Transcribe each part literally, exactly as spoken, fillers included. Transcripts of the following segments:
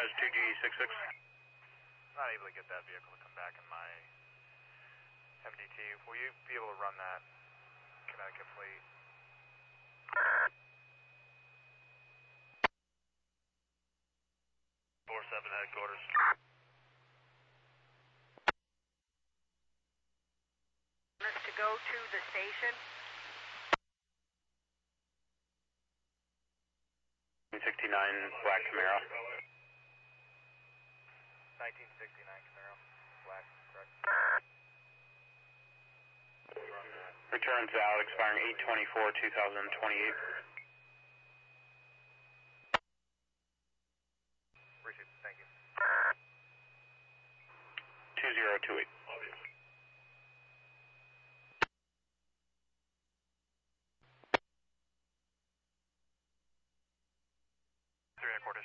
headquarters, two G six six. Not able to get that vehicle to come back in my M D T. Will you be able to run that Connecticut fleet? four seven headquarters. To go to the station. sixty-nine black Camaro. nineteen sixty-nine Camaro. Black, correct. Returns out expiring eight twenty-four two thousand twenty-eight. Received, thank you. two zero two eight. Three headquarters.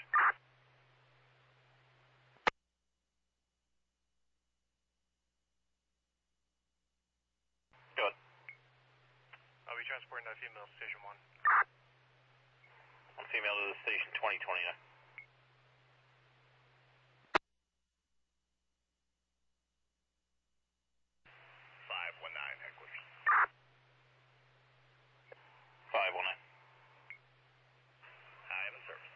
Good. I'll be transporting that female to station one. One female to the station twenty twenty-nine. five one nine headquarters. five one nine. I have a service.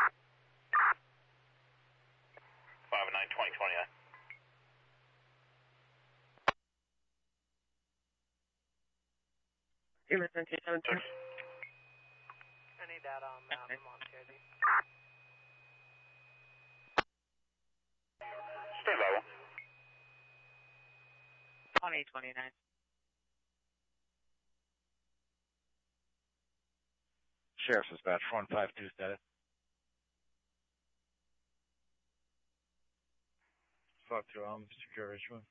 five nine twenty twenty-nine. Any data on that? I'm on K D. Stand by one. twenty twenty-nine. Sheriff's Dispatch, one five two status. Fuck to um, secure Richmond.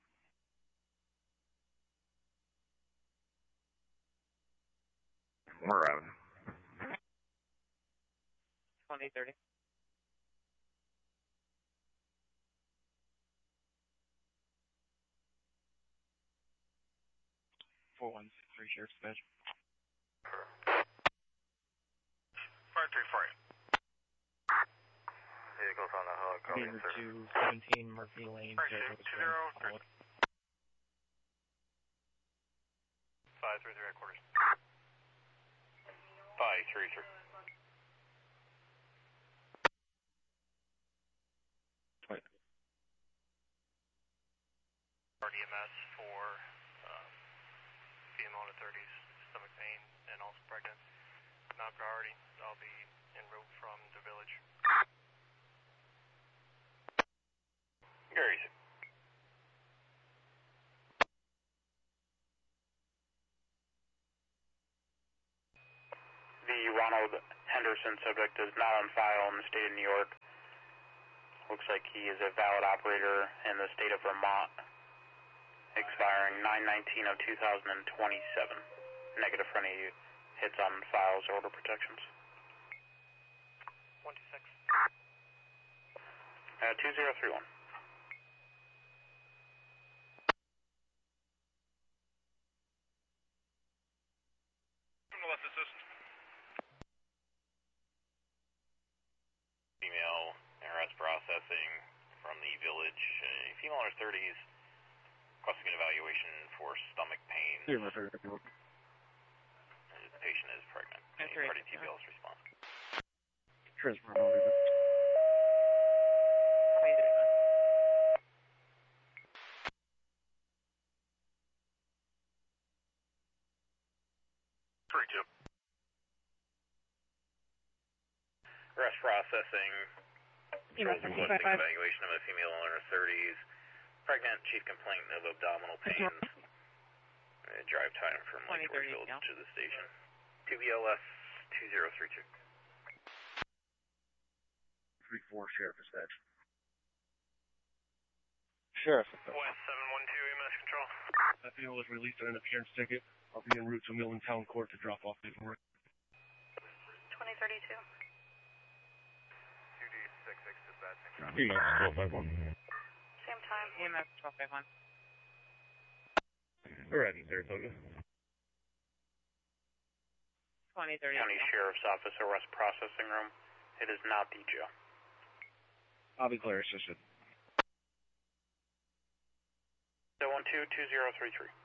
We're out. twenty thirty. four one six three Sheriff's Dispatch. five three four eight. Vehicles on the hook. Beaver two seventeen Murphy Lane. two zero three. five three three headquarters. five three three. R D M S for um, female in the thirties, stomach pain, and also pregnant. Not priority. I'll be en route from the village. Very easy. The Ronald Henderson subject is not on file in the state of New York. Looks like he is a valid operator in the state of Vermont, expiring nine nineteen of two thousand twenty-seven. Negative for any hits on files or order protections. one two six. Uh, two zero three one. Let's assist. Female arrest processing from the village. Uh, female in her thirties, requesting an evaluation for stomach pain. Uh, the patient is pregnant. Any party T B L's response. Transfer over. three two. Arrest processing. Requesting evaluation of a female in her thirties. Pregnant, chief complaint of abdominal pains. Uh, drive time from Lake George Village to the station. two B L S two zero three two. three four Sheriff Dispatch. Sheriff. West seven one two E M S control. That female was released on an appearance ticket. I'll be en route to Millen Town Court to drop off paperwork. twenty thirty-two. two D six six dispatching. E M S twelve five one. Same time. E M S twelve five one. Alright, Saratoga. twenty thirty. County Sheriff's Office Arrest Processing Room. It is not the jail. I'll be clear, assisted. zero one two two zero three three.